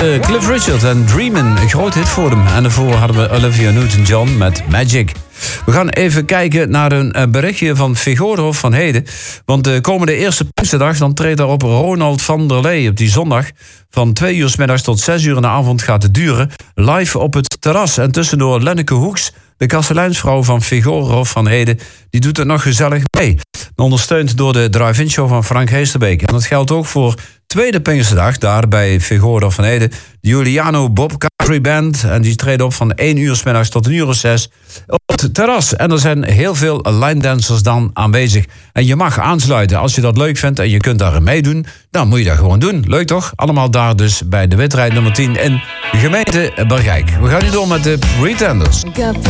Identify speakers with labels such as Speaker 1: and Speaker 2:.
Speaker 1: Cliff Richard en Dreamin', een groot hit voor hem. En daarvoor hadden we Olivia Newton-John met Magic. We gaan even kijken naar een berichtje van Vigorhof van Heden. Want de komende eerste Pinksterdag dan treedt daarop Ronald van der Lee op die zondag. Van 2 uur 's middags tot 6 uur in de avond gaat het duren. Live op het terras. En tussendoor Lenneke Hoeks, de kasteleinsvrouw van Vigorhof van Heden, die doet het nog gezellig mee. Ondersteund door de drive-in show van Frank Heesterbeek. En dat geldt ook voor tweede Pinksterdag, daar bij Vigorhof van Heden. De Juliano Bob Country Band. En die treden op van 1 uur 's middags tot 1 uur of 6 op het terras. En er zijn heel veel line dancers dan aanwezig. En je mag aansluiten als je dat leuk vindt en je kunt daar meedoen. Dan moet je dat gewoon doen. Leuk toch? Allemaal daar dus bij de wedstrijd nummer 10 in gemeente Bergijk. We gaan nu door met de Pretenders.
Speaker 2: Got the